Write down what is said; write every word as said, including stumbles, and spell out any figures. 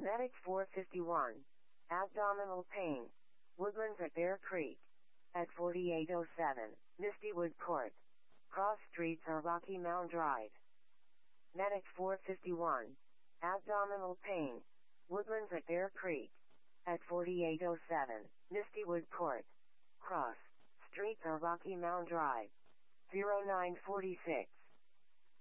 Medic four fifty-one. Abdominal pain. Woodlands at Bear Creek. At forty-eight oh seven, Mistywood Court. Cross streets are Rocky Mound Drive. Medic four fifty-one. Abdominal pain. Woodlands at Bear Creek. At forty-eight oh seven, Mistywood Court. Cross streets are Rocky Mound Drive. zero nine four six.